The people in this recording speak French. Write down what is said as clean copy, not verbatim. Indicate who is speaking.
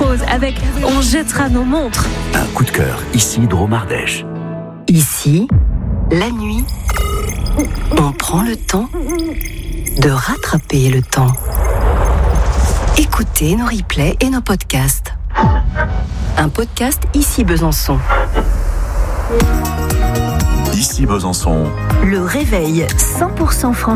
Speaker 1: Rose avec On jettera nos montres.
Speaker 2: Un coup de cœur, ici Dromardèche.
Speaker 3: Ici, la nuit, on prend le temps de rattraper le temps. Écoutez nos replays et nos podcasts. Un podcast Ici Besançon.
Speaker 2: Ici Besançon.
Speaker 3: Le réveil 100% français.